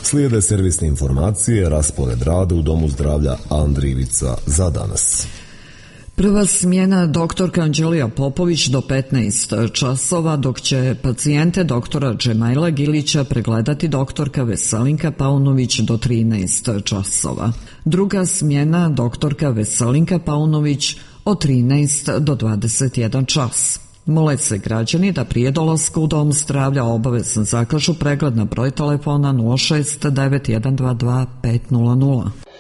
Slijede servisne informacije, raspored rada u Domu zdravlja Andrivica za danas. Prva smjena doktorka Anđelija Popović do 15 časova, dok će pacijente doktora Džemajla Gilića pregledati doktorka Veselinka Paunović do 13 časova. Druga smjena doktorka Veselinka Paunović od 13 do 21 čas. Mole se građani da prije dolaska u Dom zdravlja obavezno zakažu pregled na broj telefona 069 122 500.